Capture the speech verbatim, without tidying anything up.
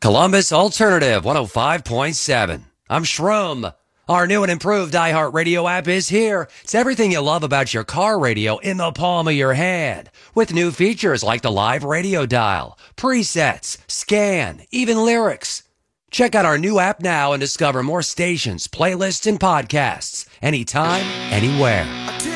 Columbus Alternative one oh five point seven. I'm Shroom. Our new and improved iHeartRadio app is here. It's everything you love about your car radio in the palm of your hand. With new features like the live radio dial, presets, scan, even lyrics. Check out our new app now and discover more stations, playlists, and podcasts anytime, anywhere.